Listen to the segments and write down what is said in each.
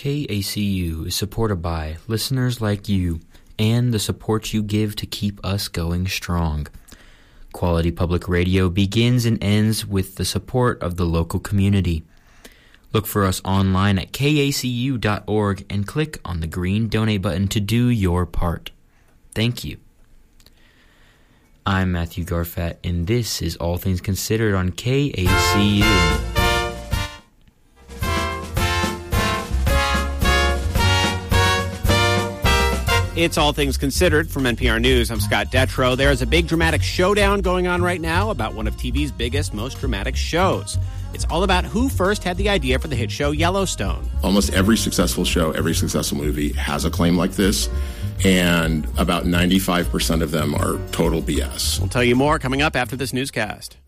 KACU is supported by listeners like you and the support you give to keep us going strong. Quality Public Radio begins and ends with the support of the local community. Look for us online at kacu.org and click on the green donate button to do your part. Thank you. I'm Matthew Garfat, and this is All Things Considered on KACU. It's All Things Considered from NPR News. I'm Scott Detrow. There is a big dramatic showdown going on right now about one of TV's biggest, most dramatic shows. It's all about who first had the idea for the hit show Yellowstone. Almost every successful show, every successful movie has a claim like this, and about 95% of them are total BS. We'll tell you more coming up after this newscast.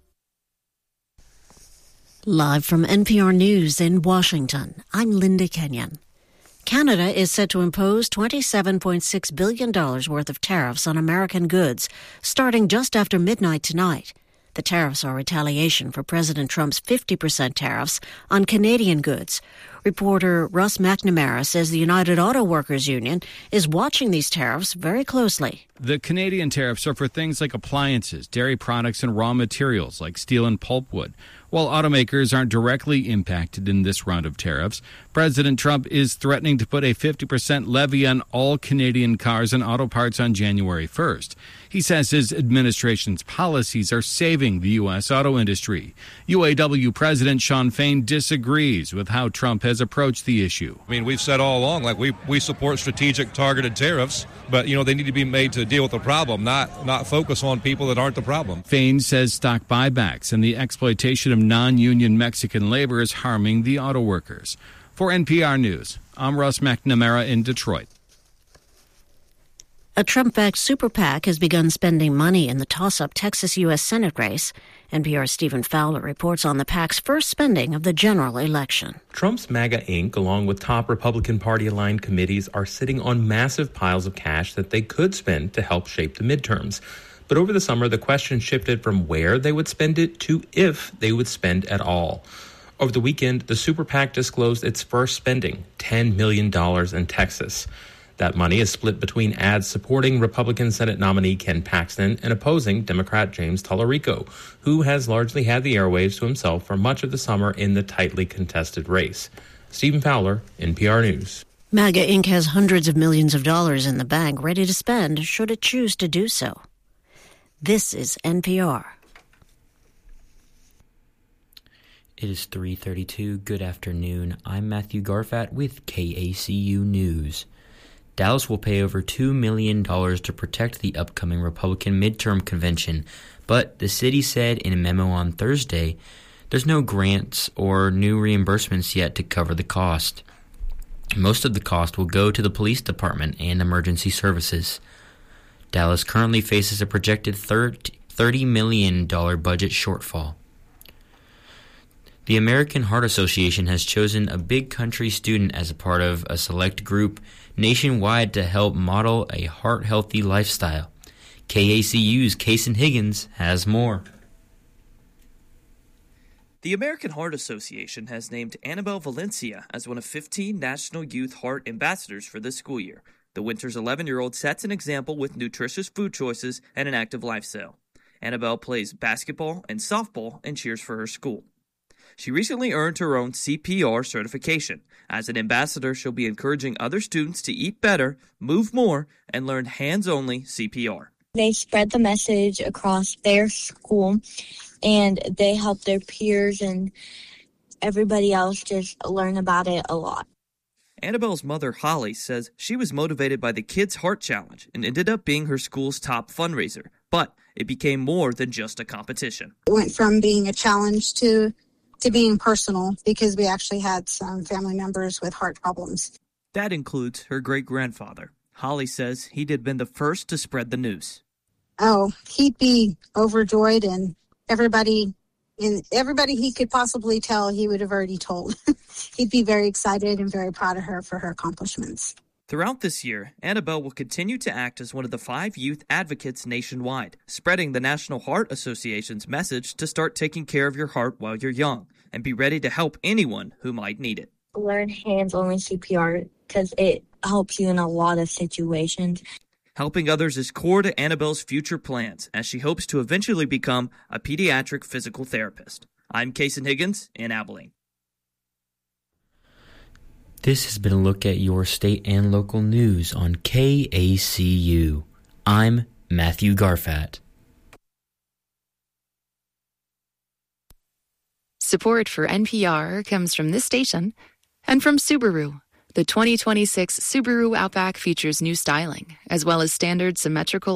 Live from NPR News in Washington, I'm Linda Kenyon. Canada is set to impose $27.6 billion worth of tariffs on American goods, starting just after midnight tonight. The tariffs are retaliation for President Trump's 50% tariffs on Canadian goods. Reporter Russ McNamara says the United Auto Workers Union is watching these tariffs very closely. The Canadian tariffs are for things like appliances, dairy products, and raw materials like steel and pulpwood. While automakers aren't directly impacted in this round of tariffs, President Trump is threatening to put a 50% levy on all Canadian cars and auto parts on January 1st. He says his administration's policies are saving the U.S. auto industry. UAW President Shawn Fain disagrees with how Trump has approached the issue. I mean, we've said all along, like, we support strategic targeted tariffs, but, they need to be made to deal with the problem, not focus on people that aren't the problem. Fain says stock buybacks and the exploitation of non-union Mexican labor is harming the auto workers. For NPR News, I'm Russ McNamara in Detroit. A Trump-backed super PAC has begun spending money in the toss-up Texas U.S. Senate race. NPR's Stephen Fowler reports on the PAC's first spending of the general election. Trump's MAGA Inc., along with top Republican Party-aligned committees, are sitting on massive piles of cash that they could spend to help shape the midterms. But over the summer, the question shifted from where they would spend it to if they would spend at all. Over the weekend, the super PAC disclosed its first spending, $10 million in Texas. That money is split between ads supporting Republican Senate nominee Ken Paxton and opposing Democrat James Tallarico, who has largely had the airwaves to himself for much of the summer in the tightly contested race. Stephen Fowler, NPR News. MAGA Inc. has hundreds of millions of dollars in the bank ready to spend should it choose to do so. This is NPR. It is 3:32. Good afternoon. I'm Matthew Garfat with KACU News. Dallas will pay over $2 million to protect the upcoming Republican midterm convention, but the city said in a memo on Thursday there's no grants or new reimbursements yet to cover the cost. Most of the cost will go to the police department and emergency services. Dallas currently faces a projected $30 million budget shortfall. The American Heart Association has chosen a Big Country student as a part of a select group nationwide to help model a heart-healthy lifestyle. KACU's Kason Higgins has more. The American Heart Association has named Annabelle Valencia as one of 15 National Youth Heart Ambassadors for this school year. The Winters 11-year-old sets an example with nutritious food choices and an active lifestyle. Annabelle plays basketball and softball and cheers for her school. She recently earned her own CPR certification. As an ambassador, she'll be encouraging other students to eat better, move more, and learn hands-only CPR. They spread the message across their school, and they help their peers and everybody else just learn about it a lot. Annabelle's mother, Holly, says she was motivated by the Kids Heart Challenge and ended up being her school's top fundraiser. But it became more than just a competition. It went from being a challenge to being personal because we actually had some family members with heart problems. That includes her great-grandfather. Holly says he'd had been the first to spread the news. Oh, he'd be overjoyed, and everybody he could possibly tell he would have already told. He'd be very excited and very proud of her for her accomplishments. Throughout this year, Annabelle will continue to act as one of the 5 youth advocates nationwide, spreading the National Heart Association's message to start taking care of your heart while you're young and be ready to help anyone who might need it. learn hands-on CPR because it helps you in a lot of situations. Helping others is core to Annabelle's future plans, as she hopes to eventually become a pediatric physical therapist. I'm Kason Higgins in Abilene. This has been a look at your state and local news on KACU. I'm Matthew Garfat. Support for NPR comes from this station and from Subaru. The 2026 Subaru Outback features new styling, as well as standard symmetrical